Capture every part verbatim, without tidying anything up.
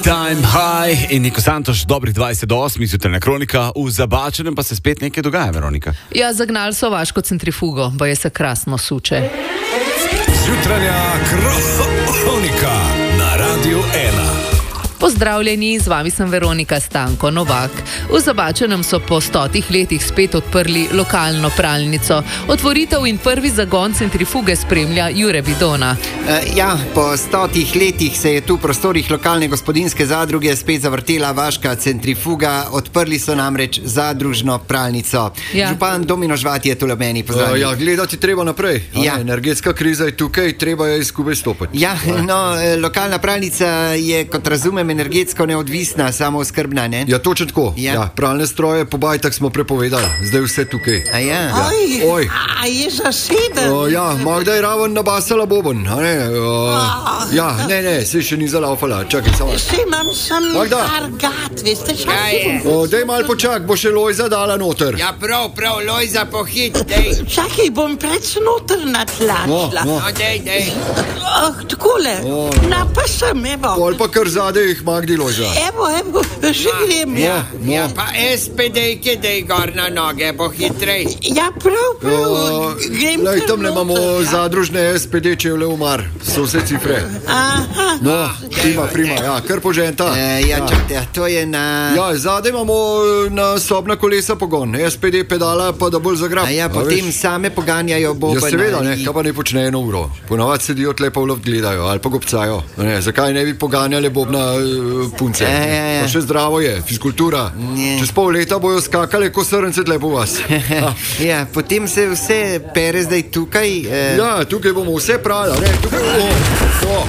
Time High in Niko Santoš, dobrih dvajset do osmih, jutranja kronika, v Zabačenem pa se spet nekaj dogaja, Veronika. Ja, zagnali so vaško centrifugo, pa je se krasno suče. Jutranja kronika na Radiu ena. Pozdravljeni, z vami sem Veronika Stanko Novak. V Zabačenem so po stotih letih spet odprli lokalno pralnico. Otvoritev in prvi zagon centrifuge spremlja Jure Bidona. Uh, ja, po stotih letih se je tu v prostorih lokalne gospodinjske zadruge spet zavrtela vaška centrifuga. Odprli so namreč zadružno pralnico. Ja. Župan Domino Žvat je tule meni pozdravljen. Uh, ja, gledati treba naprej. Ja. Energetska kriza je tukaj, treba je skupaj stopiti. Ja, no, eh, lokalna pralnica je, kot razumem, energetsko neodvisna, samooskrbna, ne? Ja, točno tako. Ja. Ja, pralne stroje po bajtah smo prepovedali, zdaj vse tukaj. A ja? Ja. Oj, Oj. a je zaseden? Uh, ja, Magda je raven nabasala boben, a ne? Uh, ja, ne, ne, se še ni zalaufala, čakaj samo. Še imam sem Magda. par gat, veste, Kaj čakaj. je? Uh, dej mal počak, bo še Lojza dala noter. Ja, prav, prav, Lojza, pohit, dej. Čakaj, bom preč noter natlačila. No, no. No, dej, dej. Oh, takole, O. na pa sem, evo. Pol pa kar zadej jih Magdi Lojza. Evo, evo, že grem. Ja, no. Ja, pa es pe dejke, dej gor na noge, bo hitrej. Ja, prav, prav, Uh, grem lej, kar tam le imamo noter, ja. zadružne es pe de, če je le umar. So vse cifre. Aha, No, prima, prima, ja, kar poženta. Eh, ja, čakajte, to je na... Ja, zadaj imamo eh, na sobna kolesa pogon, es pe de pedala pa da bolj zagrab. A ja, A potem veš? same poganjajo boben. Ja, seveda, ne, ali- kaj pa ne počne eno uro. Ponavadi sedijo tle pa v luft gledajo ali pa gobcajo. Ne, zakaj ne bi poganjali bobna uh, punce? Ja, ja, ja. Pa še zdravo je, fiskultura. Ja. Čez pol leta bojo skakali ko srnce tle po vas. Ja, potem se vse pere zdaj tukaj. Eh, Ja, tukaj bomo vse prali, ne, tukaj bomo. Oh,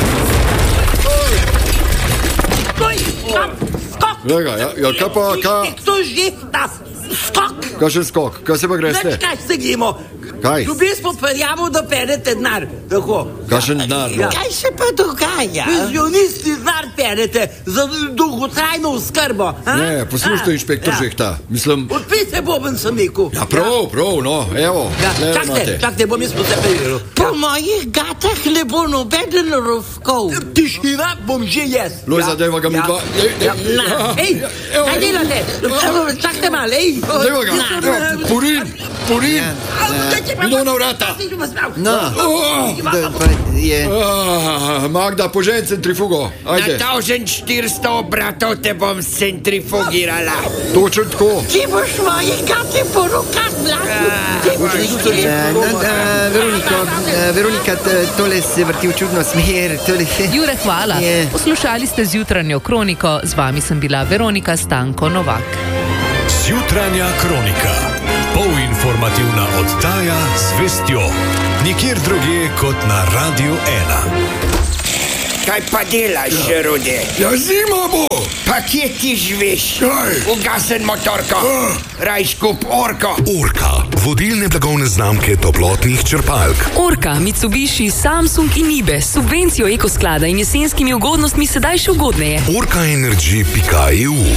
skok. Lega, ja, ja, kaj pa, kaj, To že, ta skok. kakšen skok, kaj se pa greste? Več kaj se gremo. Kaj? Ljubili smo prijavo, da perete denar. Tako. Kakšen denar, no? Ja. Kaj se pa dogaja? Penzionisti denar perete za dolgotrajno oskrbo. a? Ne, poslušajte, A, inšpektor ja. Žehta. Mislim, Odpite boben sem rekel. ja, prav, prav, no, evo. Ja, tle čakajte, imate. čakajte, bom jaz posebej. Po mojih gatah ne bo nobeden rovkov. Tišina bom že jaz. Lojza, dajva ga mi dva. Dej, dej, Ja, na, ja. ej, Evo, kaj delate? Evo, čakajte malo, ej. Dajva ga. Na. Purin, purin. Idemo na vrata. No, Oh, da, pa je... ah, Magda, požen centrifugo. Na Ajde, tavžen štiristo obratov te bom centrifugirala. točno tako. Ti boš moje gate po rokah vlakil. Ti boš Eh, no, eh, Veroniko, eh, Veronika, t- tole se vrti v čudno smer. Tole... Jure, hvala. Je. Poslušali ste zjutranjo kroniko, z vami sem bila Veronika Stanko Novak. Jutranja kronika. Polinformativna oddaja z vestjo. Nikjer drugje kot na Radiu ena. Kaj pa delaš, Rude? Ja, zima bo. Pa kje ti živiš? Kaj? Ugasen motorko. Raj skup orko. Orka, vodilne blagovne znamke toplotnih črpalk. Orka, Mitsubishi, Samsung in Nibe s subvencijo ekosklada in jesenskimi ugodnostmi sedaj še ugodneje. orka energy pika e u